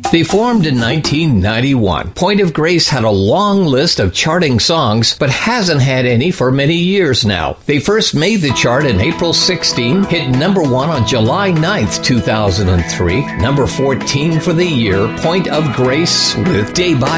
They formed in 1991. Point of Grace had a long list of charting songs, but hasn't had any for many years now. They first made the chart in April 16, hit number 1 on July 9th, 2003, number 14 for the year. Point of Grace with Day by